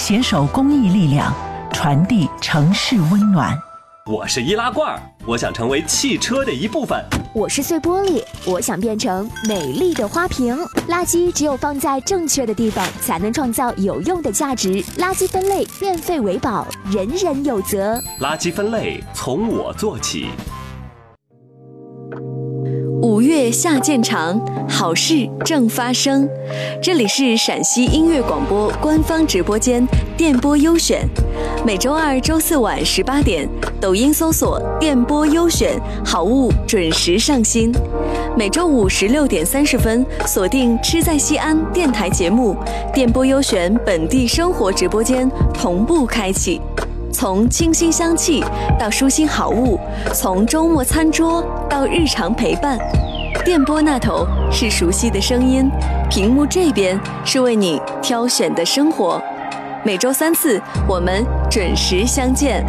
携手公益力量，传递城市温暖。 我是易拉罐，我想成为汽车的一部分。 我是碎玻璃，我想变成美丽的花瓶。垃圾只有放在正确的地方，才能创造有用的价值。垃圾分类，变废为宝，人人有责。 垃圾分类从我做起。 5月下渐长，好事正发生。这里是陕西音乐广播官方直播间电波优选，每周2、周4晚18点，抖音搜索电波优选，好物准时上新。每周5 16点30分，锁定吃在西安电台节目，电波优选本地生活直播间同步开启。从清新香气到舒心好物，从周末餐桌到日常陪伴，电波那头是熟悉的声音，屏幕这边是为你挑选的生活。每周3次，我们准时相见。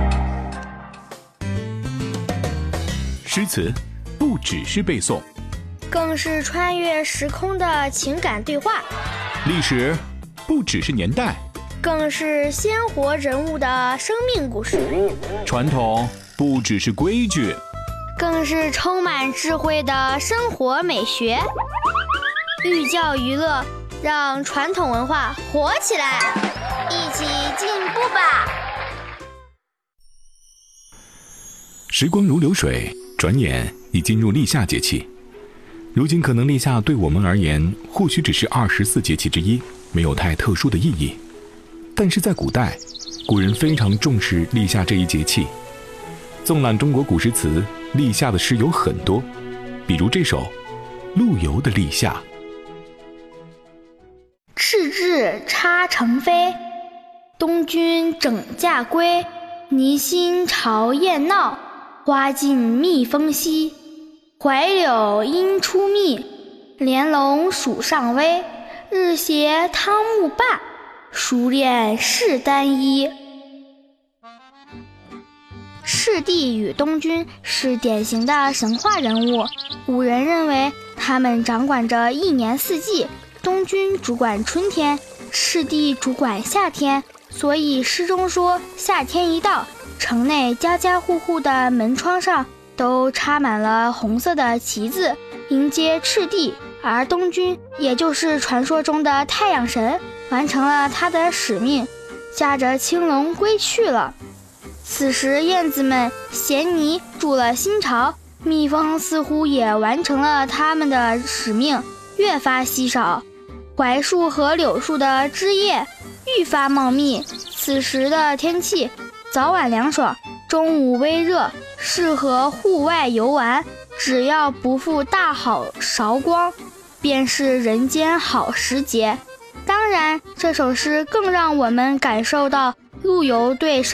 诗词不只是背诵， 更是穿越时空的情感对话； 历史不只是年代， 更是鲜活人物的生命故事； 传统不只是规矩， 更是充满智慧的生活美学。寓教于乐，让传统文化活起来，一起进步吧！ 时光如流水，转眼已进入立夏节气。如今可能立夏对我们而言，或许只是24节气之一，没有太特殊的意义。但是在古代，古人非常重视立夏这一节气。纵览中国古诗词，立夏的诗有很多，比如这首陆游的《立夏》。 赤雉插成飞，东君整驾归。泥心朝燕闹，花尽蜜蜂稀。槐柳阴出蜜，莲笼暑上微。日斜汤沐罢，熟练士单衣。赤帝与东君是典型的神话人物，古人认为他们掌管着一年四季，东君主管春天，赤帝主管夏天，所以诗中说夏天一到，城内家家户户的门窗上都插满了红色的旗子，迎接赤帝。而东君也就是传说中的太阳神，完成了他的使命，驾着青龙归去了。此时燕子们衔泥筑了新巢，蜜蜂似乎也完成了他们的使命，越发稀少。槐树和柳树的枝叶愈发茂密，此时的天气早晚凉爽，中午微热，适合户外游玩，只要不负大好韶光，便是人间好时节。当然，这首诗更让我们感受到陆游对